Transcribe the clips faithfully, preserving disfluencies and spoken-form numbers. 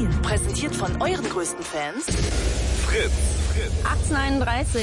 Berlin. Präsentiert von euren größten Fans. Fritz. Fritz. achtzehnhunderteinunddreißig.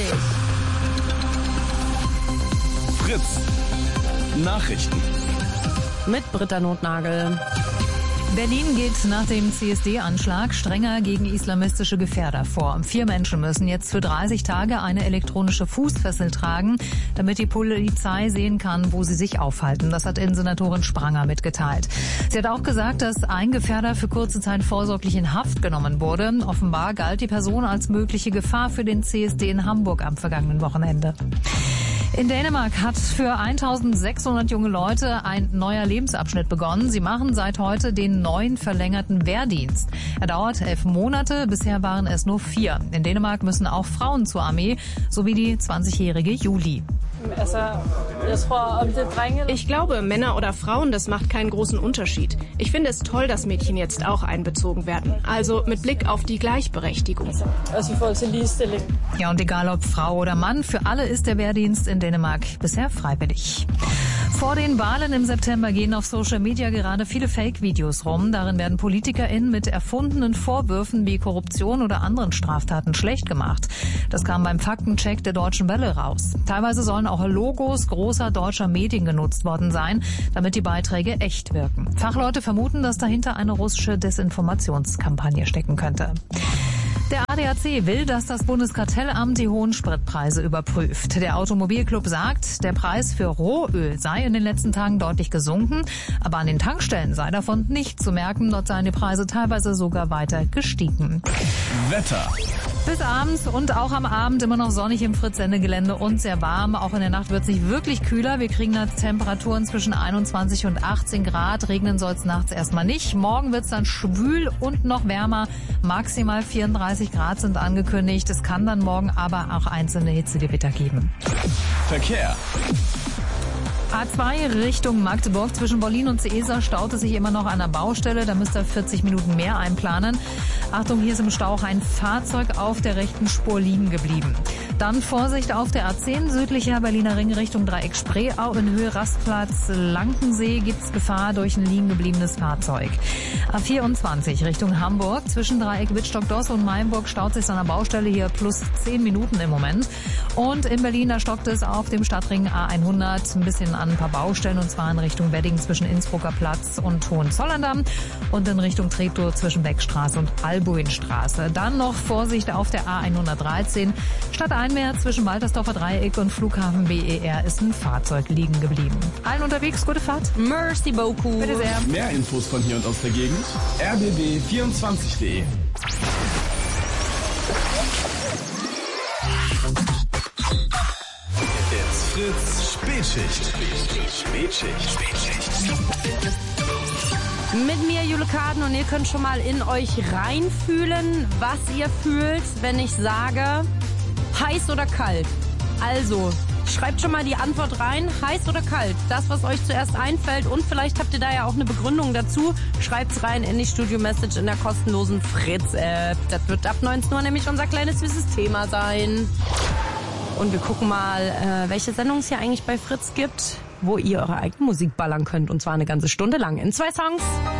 Fritz. Nachrichten. Mit Britta Notnagel. Berlin geht nach dem C S D-Anschlag strenger gegen islamistische Gefährder vor. Vier Menschen müssen jetzt für dreißig Tage eine elektronische Fußfessel tragen, damit die Polizei sehen kann, wo sie sich aufhalten. Das hat Innensenatorin Spranger mitgeteilt. Sie hat auch gesagt, dass ein Gefährder für kurze Zeit vorsorglich in Haft genommen wurde. Offenbar galt die Person als mögliche Gefahr für den C S D in Hamburg am vergangenen Wochenende. In Dänemark hat für eintausendsechshundert junge Leute ein neuer Lebensabschnitt begonnen. Sie machen seit heute den neuen verlängerten Wehrdienst. Er dauert elf Monate, bisher waren es nur vier. In Dänemark müssen auch Frauen zur Armee, sowie die zwanzigjährige Juli. Ich glaube, Männer oder Frauen, das macht keinen großen Unterschied. Ich finde es toll, dass Mädchen jetzt auch einbezogen werden. Also mit Blick auf die Gleichberechtigung. Ja, und egal ob Frau oder Mann, für alle ist der Wehrdienst in Dänemark bisher freiwillig. Vor den Wahlen im September gehen auf Social Media gerade viele Fake-Videos rum. Darin werden PolitikerInnen mit erfundenen Vorwürfen wie Korruption oder anderen Straftaten schlecht gemacht. Das kam beim Faktencheck der Deutschen Welle raus. Teilweise sollen auch Logos großer deutscher Medien genutzt worden sein, damit die Beiträge echt wirken. Fachleute vermuten, dass dahinter eine russische Desinformationskampagne stecken könnte. Der A D A C will, dass das Bundeskartellamt die hohen Spritpreise überprüft. Der Automobilclub sagt, der Preis für Rohöl sei in den letzten Tagen deutlich gesunken, aber an den Tankstellen sei davon nicht zu merken. Dort seien die Preise teilweise sogar weiter gestiegen. Wetter. Bis abends und auch am Abend immer noch sonnig im Fritz-Sende-Gelände und sehr warm. Auch in der Nacht wird es nicht wirklich kühler. Wir kriegen da Temperaturen zwischen einundzwanzig und achtzehn Grad. Regnen soll es nachts erstmal nicht. Morgen wird es dann schwül und noch wärmer. Maximal vierunddreißig Grad sind angekündigt. Es kann dann morgen aber auch einzelne Hitzegewitter geben. Verkehr. A zwei Richtung Magdeburg zwischen Berlin und Seesa staut es sich immer noch an der Baustelle. Da müsst ihr vierzig Minuten mehr einplanen. Achtung, hier ist im Stau ein Fahrzeug auf der rechten Spur liegen geblieben. Dann Vorsicht auf der A zehn südlicher Berliner Ring Richtung Dreieck Spreeau. In Höhe Rastplatz Lankensee gibt's Gefahr durch ein liegen gebliebenes Fahrzeug. A vierundzwanzig Richtung Hamburg zwischen Dreieck Wittstock-Doss und Mainburg staut sich an der Baustelle hier plus zehn Minuten im Moment. Und in Berlin, da stockt es auf dem Stadtring A hundert ein bisschen an ein paar Baustellen, und zwar in Richtung Wedding zwischen Innsbrucker Platz und Hohenzollern-Damm und in Richtung Treptow zwischen Beckstraße und Albuinstraße. Dann noch Vorsicht auf der A hundertdreizehn. Stadteinwärts zwischen Waltersdorfer Dreieck und Flughafen B E R ist ein Fahrzeug liegen geblieben. Allen unterwegs, gute Fahrt. Merci beaucoup. Bitte sehr. Mehr Infos von hier und aus der Gegend. r b b vierundzwanzig punkt de. Fritz Spätschicht. Spätschicht. Spätschicht. Mit mir Jule Kaden, und ihr könnt schon mal in euch reinfühlen, was ihr fühlt, wenn ich sage heiß oder kalt. Also, schreibt schon mal die Antwort rein, heiß oder kalt. Das, was euch zuerst einfällt, und vielleicht habt ihr da ja auch eine Begründung dazu. Schreibt's rein in die Studio-Message in der kostenlosen Fritz-App. Das wird ab neunzehn Uhr nämlich unser kleines süßes Thema sein. Und wir gucken mal, äh, welche Sendungen es hier eigentlich bei Fritz gibt, wo ihr eure eigene Musik ballern könnt. Und zwar eine ganze Stunde lang in zwei Songs.